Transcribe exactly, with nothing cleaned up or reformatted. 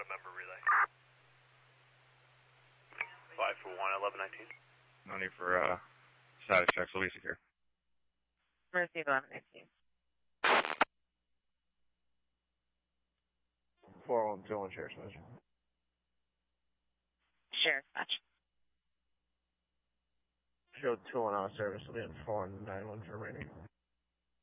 a member relay. five for one, eleven nineteen. No need for uh, status checks. We'll be secure. Mercy eleven nineteen. four one two one, Sheriff's Messenger. Sheriff's match. Show two one out of service will be at four nine one for rating.